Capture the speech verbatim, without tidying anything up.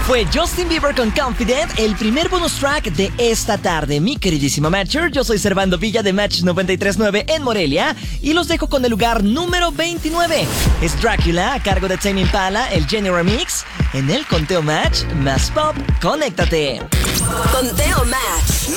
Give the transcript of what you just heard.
Fue Justin Bieber con Confident, el primer bonus track de esta tarde. Mi queridísimo Matcher, yo soy Servando Villa de Match noventa y tres punto nueve en Morelia y los dejo con el lugar número veintinueve. Es Drácula a cargo de Tame Impala, el Jenny Remix. En el Conteo Match, más pop, conéctate. Conteo Match.